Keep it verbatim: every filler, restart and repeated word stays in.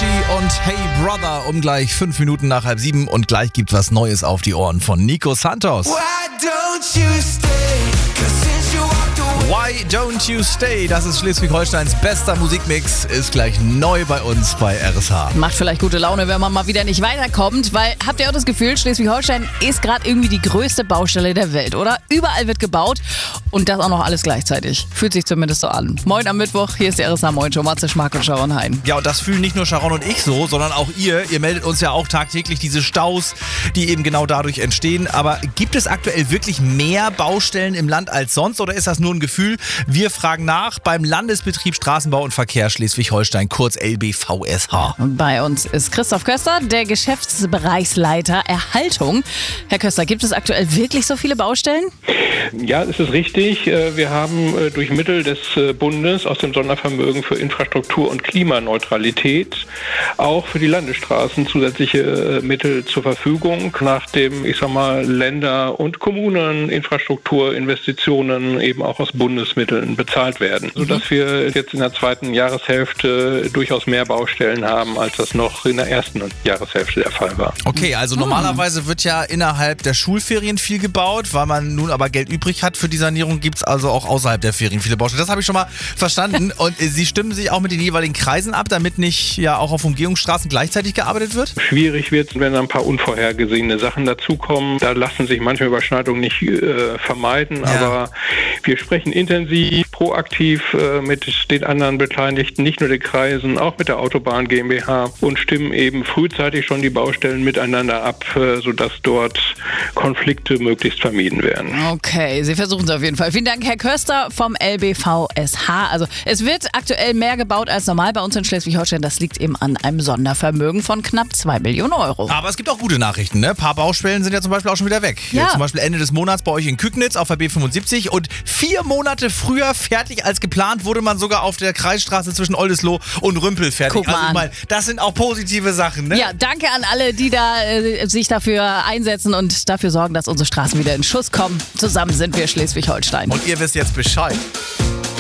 Avicii und Hey Brother um gleich fünf Minuten nach halb sieben und gleich gibt was Neues auf die Ohren von Nico Santos. Why don't you stay? 'Cause since you walked away. Why Don't You Stay? Das ist Schleswig-Holsteins bester Musikmix. Ist gleich neu bei uns bei R S H. Macht vielleicht gute Laune, wenn man mal wieder nicht weiterkommt, weil habt ihr auch das Gefühl, Schleswig-Holstein ist gerade irgendwie die größte Baustelle der Welt, oder? Überall wird gebaut und das auch noch alles gleichzeitig. Fühlt sich zumindest so an. Moin am Mittwoch, hier ist die R S H Moin Show, Matze Schmark und Sharon Hein. Ja, und das fühlen nicht nur Sharon und ich so, sondern auch ihr. Ihr meldet uns ja auch tagtäglich diese Staus, die eben genau dadurch entstehen. Aber gibt es aktuell wirklich mehr Baustellen im Land als sonst oder ist das nur ein Gefühl? Wir fragen nach beim Landesbetrieb Straßenbau und Verkehr Schleswig-Holstein, kurz L B V S H. Und bei uns ist Christoph Köster, der Geschäftsbereichsleiter Erhaltung. Herr Köster, gibt es aktuell wirklich so viele Baustellen? Ja, es ist richtig. Wir haben durch Mittel des Bundes aus dem Sondervermögen für Infrastruktur und Klimaneutralität auch für die Landesstraßen zusätzliche Mittel zur Verfügung, nachdem, ich sag mal, Länder und Kommunen Infrastrukturinvestitionen eben auch aus Bundesmitteln bezahlt werden, sodass wir jetzt in der zweiten Jahreshälfte durchaus mehr Baustellen haben, als das noch in der ersten Jahreshälfte der Fall war. Okay, also normalerweise wird ja innerhalb der Schulferien viel gebaut, weil man nun aber Geld übrig hat für die Sanierung, gibt es also auch außerhalb der Ferien viele Baustellen. Das habe ich schon mal verstanden. Und äh, Sie stimmen sich auch mit den jeweiligen Kreisen ab, damit nicht ja auch auf Umgehungsstraßen gleichzeitig gearbeitet wird? Schwierig wird, wenn ein paar unvorhergesehene Sachen dazukommen. Da lassen sich manche Überschneidungen nicht äh, vermeiden, Ja. aber wir sprechen intensiv, proaktiv äh, mit den anderen Beteiligten, nicht nur den Kreisen, auch mit der Autobahn GmbH und stimmen eben frühzeitig schon die Baustellen miteinander ab, äh, sodass dort Konflikte möglichst vermieden werden. Okay, Sie versuchen es auf jeden Fall. Vielen Dank, Herr Köster vom L B V S H. Also es wird aktuell mehr gebaut als normal bei uns in Schleswig-Holstein. Das liegt eben an einem Sondervermögen von knapp zwei Millionen Euro. Aber es gibt auch gute Nachrichten, ne? Ein paar Baustellen sind ja zum Beispiel auch schon wieder weg. Ja. Zum Beispiel Ende des Monats bei euch in Kügnitz auf der B fünfundsiebzig und vier Monate früher fertig als geplant wurde man sogar auf der Kreisstraße zwischen Oldesloe und Rümpel fertig. Guck mal also ich an. meine, das sind auch positive Sachen, ne? Ja, danke an alle, die da äh, sich dafür einsetzen und dafür sorgen, dass unsere Straßen wieder in Schuss kommen. Zusammen sind wir Schleswig-Holstein. Und ihr wisst jetzt Bescheid.